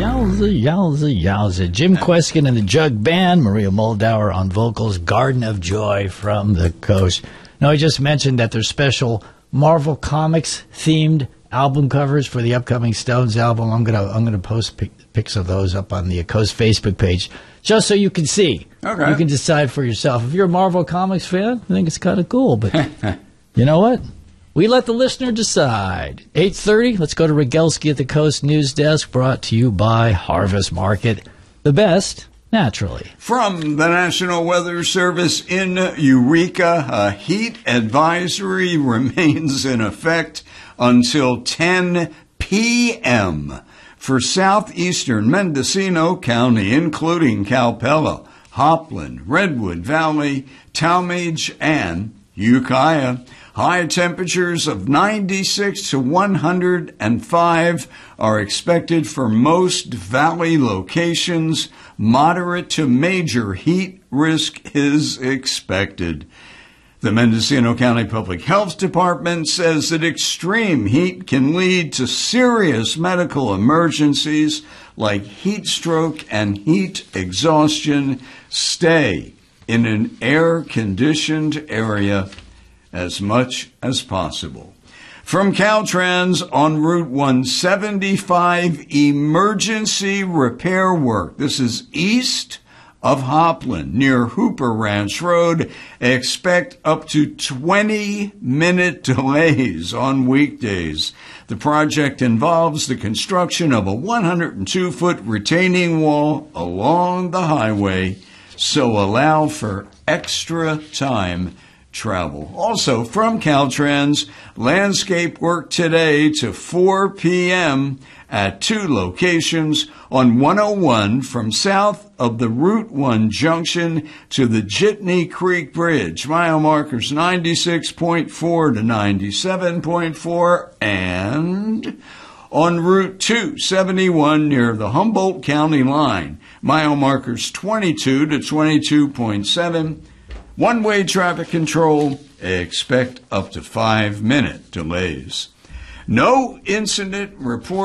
Yowza. Jim Kweskin and the Jug Band, Maria Moldauer on vocals, Garden of Joy from the Coast. Now, I just mentioned that there's special Marvel Comics themed album covers for the upcoming Stones album. I'm gonna post pics of those up on the Coast Facebook page, just so you can see. Okay. You can decide for yourself. If you're a Marvel Comics fan, I think it's kind of cool. But you know what? We let the listener decide. 8:30, let's go to Rogelski at the Coast News Desk, brought to you by Harvest Market. The best, naturally. From the National Weather Service in Eureka, a heat advisory remains in effect until 10 p.m. for southeastern Mendocino County, including Calpella, Hopland, Redwood Valley, Talmadge, and Ukiah. High temperatures of 96 to 105 are expected for most valley locations. Moderate to major heat risk is expected. The Mendocino County Public Health Department says that extreme heat can lead to serious medical emergencies like heat stroke and heat exhaustion. Stay in an air-conditioned area as much as possible. From Caltrans on Route 175, emergency repair work. This is east of Hopland, near Hooper Ranch Road. Expect up to 20-minute delays on weekdays. The project involves the construction of a 102-foot retaining wall along the highway, so allow for extra time travel. Also from Caltrans, landscape work today to 4 p.m. at 2 locations on 101 from south of the Route 1 junction to the Jitney Creek Bridge. Mile markers 96.4 to 97.4, and on Route 271 near the Humboldt County line. Mile markers 22 to 22.7. One-way traffic control, expect up to 5-minute delays. No incident report.